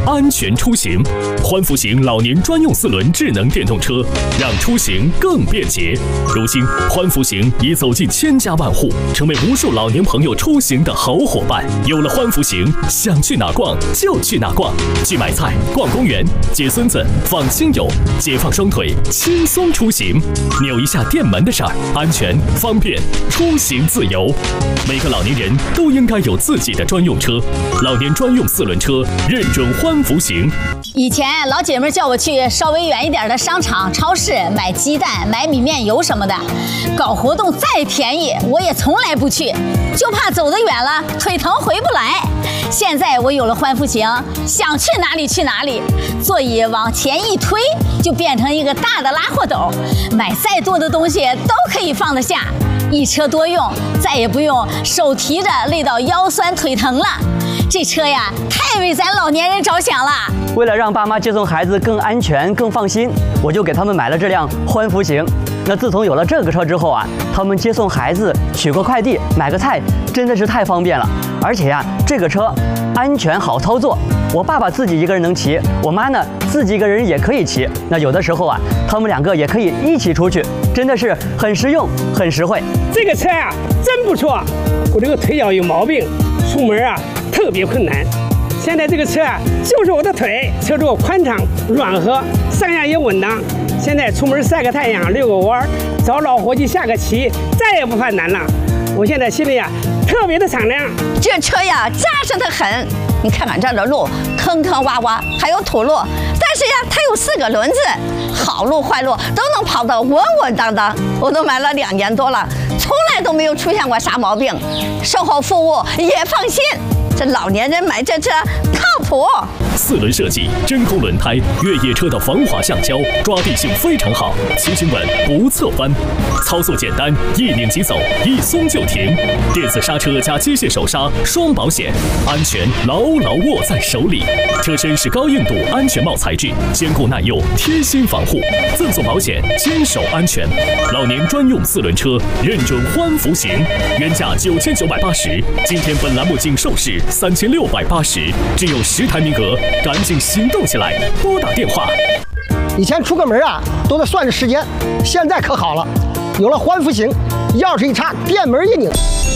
安全出行。欢福行老年专用4轮智能电动车，让出行更便捷。如今，欢福行已走进千家万户，成为无数老年朋友出行的好伙伴。有了欢福行，想去哪逛就去哪逛，去买菜、逛公园、接孙子、访亲友，解放双腿，轻松出行。扭一下电门的事儿，安全、方便，出行自由。每个老年人都应该有自己的专用车，老年专用4轮车认准欢福行。 以前老姐妹叫我去稍微远一点的商场、超市买鸡蛋、买米面油什么的，搞活动再便宜，我也从来不去，就怕走得远了腿疼回不来。现在我有了欢福行，想去哪里去哪里，座椅往前一推，就变成一个大的拉货斗，买再多的东西都可以放得下，一车多用，再也不用手提着累到腰酸腿疼了。这车呀，太为咱老年人着想了。 为了让爸妈接送孩子更安全、更放心，我就给他们买了这辆欢福行。那自从有了这个车之后啊，他们接送孩子、取个快递、买个菜，真的是太方便了。而且呀，这个车安全好操作，我爸爸自己一个人能骑，我妈呢自己一个人也可以骑。那有的时候啊，他们2个也可以一起出去，真的是很实用、很实惠。 这个车啊，真不错。我这个腿脚有毛病，出门啊特别困难。现在这个车啊，就是我的腿，车座宽敞软和，上下也稳当。现在出门晒个太阳、遛个弯，找老伙计下个棋，再也不犯难了。我现在心里啊特别的敞亮。 这车呀扎实得很，你看看这儿的路，坑坑洼洼，还有土路，但是呀，它有4个轮子，好路坏路都能跑得稳稳当当。我都买了2年多了，从来都没有出现过啥毛病，售后服务也放心。这老年人买这车靠谱。 4轮设计，真空轮胎，越野车的防滑橡胶，抓地性非常好，骑行稳不侧翻，操作简单，一拧即走，一松就停。电子刹车加机械手刹，双保险，安全牢牢握在手里。车身是高硬度安全帽材质，坚固耐用，贴心防护，赠送保险，坚守安全。老年专用4轮车，认准欢福行，原价9980，今天本栏目仅售市3680，只有10台名额，赶紧行动起来，拨打电话。 以前出个门啊都得算着时间，现在可好了，有了欢福行，钥匙一插，电门一拧，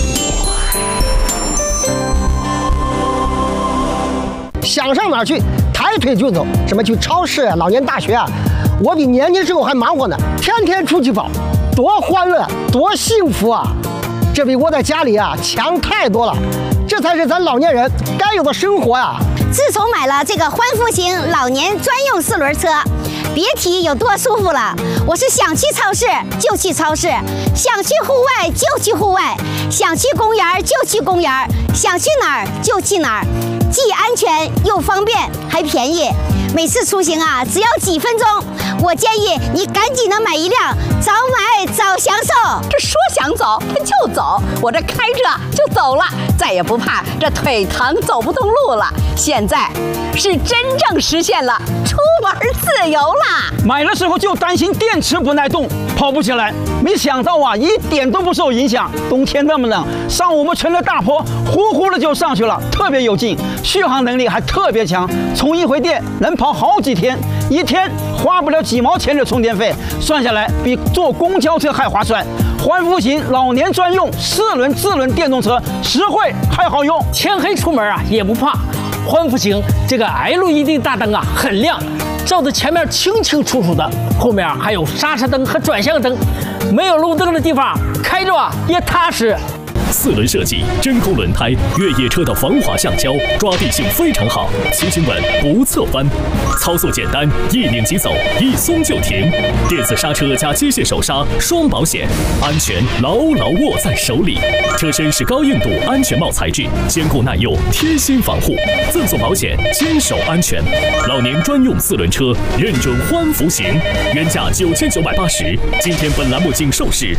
想上哪儿去，抬腿就走。什么去超市啊、老年大学啊，我比年轻时候还忙活呢，天天出去跑，多欢乐，多幸福啊！这比窝在家里啊强太多了，这才是咱老年人该有的生活啊！ 自从买了这个欢福行老年专用4轮车，别提有多舒服了。我是想去超市就去超市，想去户外就去户外，想去公园就去公园，想去哪儿就去哪儿，既安全又方便还便宜。每次出行啊只要几分钟，我建议你赶紧的买一辆，早买早享受。 这说想走他就走，我这开着就走了，再也不怕这腿疼走不动路了。现在是真正实现了出门自由啦！ 买的时候就担心电池不耐动，跑不起来，没想到啊，一点都不受影响。冬天那么冷，上我们村的大坡，呼呼的就上去了，特别有劲，续航能力还特别强，充一回电能跑好几天，一天花不了几毛钱的充电费，算下来比坐公交车还划算。欢福行老年专用4轮智能电动车，实惠还好用， 天黑出门啊也不怕。欢福行这个 LED 大灯啊很亮，照着前面清清楚楚的，后面还有刹车灯和转向灯，没有路灯的地方开着啊也踏实。 4轮设计，真空轮胎，越野车的防滑橡胶，抓地性非常好，骑行稳不侧翻，操作简单，一拧即走，一松就停。电子刹车加机械手刹，双保险，安全牢牢握在手里。车身是高硬度安全帽材质，坚固耐用，贴心防护，赠送保险，坚守安全。老年专用4轮车，认准欢福行，原价9980，今天本栏目仅售市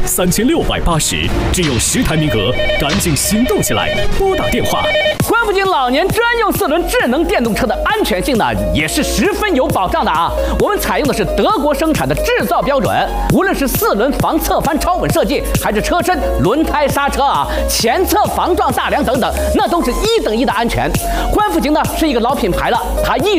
3680，只有10台名额。赶紧行动起来，拨打电话。 欢福行老年专用4轮智能电动车的安全性呢，也是十分有保障的啊。我们采用的是德国生产的制造标准，无论是4轮防侧翻超稳设计，还是车身、轮胎、刹车啊、前侧防撞大梁等等，那都是1等1的安全。欢福行呢是一个老品牌了，它一